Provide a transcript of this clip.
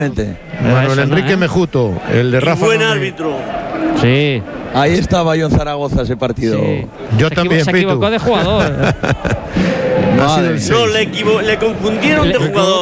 Manuel Enrique Mejuto, el de Rafa. Buen árbitro. Sí. Ahí estaba yo en Zaragoza ese partido. Sí. Yo también, Se equivocó Pitu. de jugador. Ha sido el Madre. No, le confundieron de jugador.